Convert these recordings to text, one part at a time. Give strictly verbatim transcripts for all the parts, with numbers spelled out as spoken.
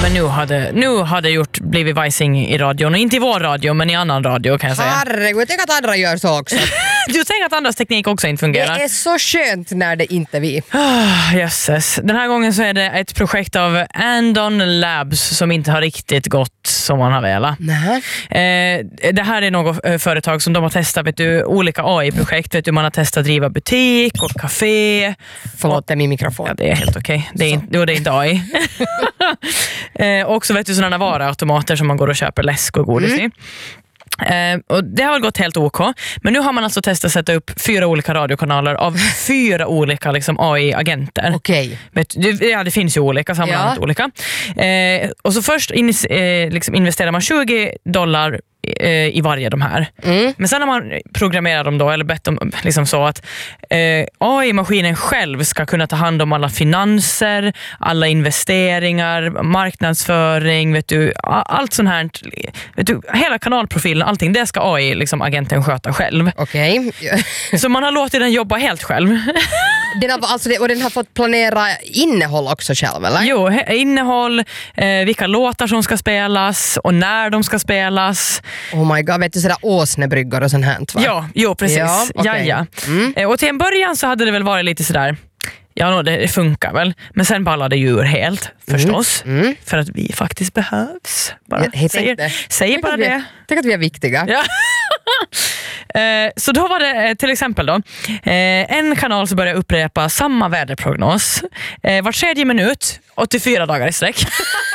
men nu har det, nu har det gjort, blivit vajsing i radion. Och inte i vår radio, men i annan radio kan jag säga. Herregud, tänk att andra gör så också. Du tänker att andras teknik också inte fungerar. Det är så skönt när det inte är vi. Oh, jösses. Den här gången så är det ett projekt av Andon Labs som inte har riktigt gått som man har velat. Nej. Eh, det här är något eh, företag som de har testat, vet du, olika A I-projekt. Vet du, man har testat att driva butik och café. Förlåt, det är min mikrofon. Ja, det är helt okej. Okay. Det, är inte, jo, det är inte A I. eh, också vet du sådana varuautomater som man går och köper läsk och godis Mm. i. Uh, och det har väl gått helt OK. Men nu har man alltså testat att sätta upp fyra olika radiokanaler av fyra olika liksom, A I-agenter. Okej. Okay. Ja, det finns ju olika, sammanhanget ja. olika. Uh, och så först in, uh, liksom investerar man tjugo dollar i varje de här. Mm. Men sen har man programmerat dem då, eller bett dem liksom så att eh, A I-maskinen själv ska kunna ta hand om alla finanser, alla investeringar, marknadsföring, vet du, allt sånt här, vet du, hela kanalprofilen, allting, det ska A I liksom agenten sköta själv. Okej. Okay. Så man har låtit den jobba helt själv. Den har, alltså, och den har fått planera innehåll också själv, eller? Jo, innehåll, eh, vilka låtar som ska spelas och när de ska spelas. Oh my god, vet du sådär åsnebryggor och sånt här, va? Ja, jo, precis. Ja, okay. ja, ja. Mm. Eh, och till en början så hade det väl varit lite sådär, ja, no, det, det funkar väl. Men sen ballade djur helt, förstås. Mm. Mm. För att vi faktiskt behövs. Bara jag, jag säger säger bara vi, det. Tänk att vi är viktiga. Ja. eh, så då var det eh, till exempel då eh, en kanal som började upprepa samma väderprognos eh, var tredje minut, åttiofyra dagar i sträck.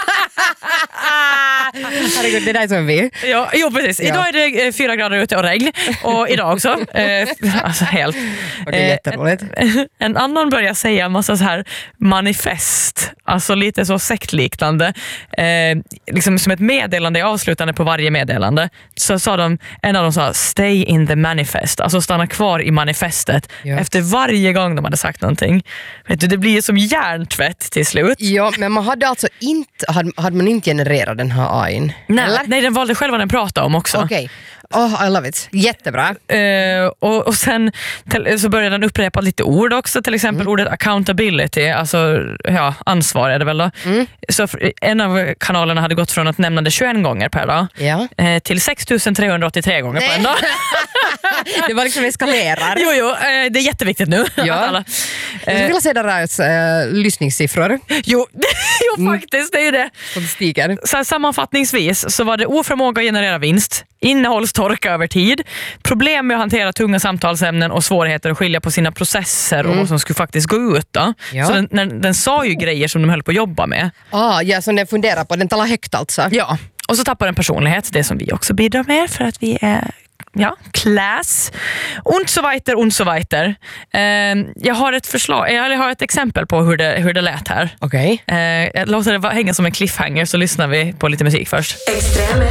Herregud, det där är som vi. Ja, jo, precis. Ja. Idag är det eh, fyra grader ute och regn. Och idag också. Eh, alltså helt. Och det är jätteroligt. En, en annan börjar säga en massa så här manifest. Alltså lite så sektliknande. Eh, liksom som ett meddelande avslutande på varje meddelande. Så sa de, en av dem sa stay in the manifest. Alltså stanna kvar i manifestet. Ja. Efter varje gång de hade sagt någonting. Vet du, det blir som hjärntvätt till slut. Ja, men man hade alltså inte, hade, hade man inte genererat den här A I:n? Nej, nej, den valde själva den prata om också. Okej. Okay. Oh, I love it. Jättebra. Uh, och, och sen till, så började den upprepa lite ord också. Till exempel mm. ordet accountability. Alltså ja, ansvar är det väl då. Mm. Så en av kanalerna hade gått från att nämna det tjugoen gånger per dag ja. uh, till sex tusen trehundraåttiotre gånger Nej. på en dag. Det var liksom eskalerar. Jo, jo, uh, det är jätteviktigt nu. Ja. Att alla, uh, Jag vill se deras uh, lyssningssiffror. Jo, jo faktiskt, det är ju det. Statistiken. Så här, sammanfattningsvis så var det oförmåga att generera vinst, innehållstorka över tid, problem med att hantera tunga samtalsämnen och svårigheter att skilja på sina processer mm. och vad som skulle faktiskt gå ut då. Ja. Så den, den, den sa ju grejer som de höll på att jobba med. Ah, ja, som den funderar på. Den talar högt alltså. Ja, och så tappar den personlighet, det som vi också bidrar med för att vi är ja, class. Und so weiter, und so weiter. Uh, jag har ett förslag, jag har ett exempel på hur det, hur det lät här. Okej. Okay. Uh, jag låter det hänga som en cliffhanger så lyssnar vi på lite musik först. Extrem.